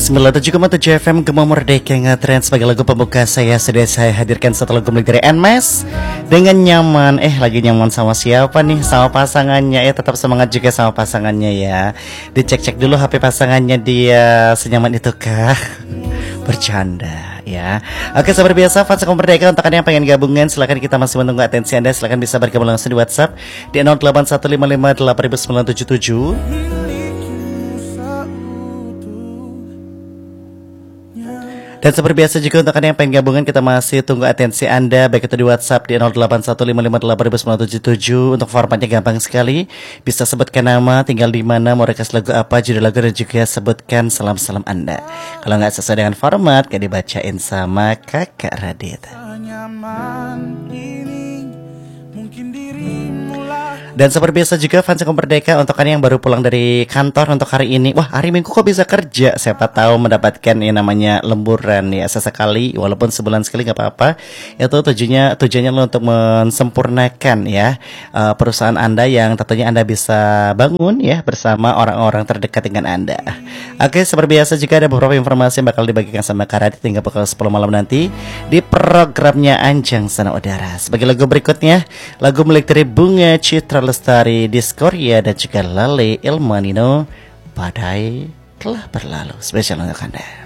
97,7 FM Gema Merdeka ngetrend sebagai lagu pembuka sudah saya hadirkan satu lagu milik dari Nmes dengan nyaman. Lagi nyaman sama siapa nih? Sama pasangannya. Tetap semangat juga sama pasangannya ya. Dicek-cek dulu HP pasangannya, dia senyaman itukah? Bercanda ya. Oke, seperti biasa fans Gema Merdeka, untuk Anda yang pengen gabungan silahkan, kita masih menunggu atensi Anda. Silahkan bisa bergabung langsung di WhatsApp di 0815589977. Dan seperti biasa juga untuk Anda yang pengen gabungan, kita masih tunggu atensi Anda, baik itu di WhatsApp di 0815588977. Untuk formatnya gampang sekali, bisa sebutkan nama, tinggal di mana, mau request lagu apa, judul lagu, dan juga sebutkan salam-salam Anda. Kalau nggak sesuai dengan format, gak dibacain sama Kakak Radit. Dan seperti biasa juga fans Gema Merdeka, untuk kalian yang baru pulang dari kantor untuk hari ini, wah hari Minggu kok bisa kerja, siapa tahu mendapatkan yang namanya lemburan ya, sesekali walaupun sebulan sekali nggak apa-apa. Itu tujuannya untuk mensempurnakan ya perusahaan Anda, yang tentunya Anda bisa bangun ya bersama orang-orang terdekat dengan Anda. Oke, seperti biasa juga ada beberapa informasi yang bakal dibagikan sama Kak Radit hingga pukul 10 malam nanti di programnya Anjang Sana Udara. Sebagai lagu berikutnya, lagu milik dari Bunga Citra Lestari, Diskoria, dan juga Lale Ilmanino, Badai Telah Berlalu, spesial untuk Anda.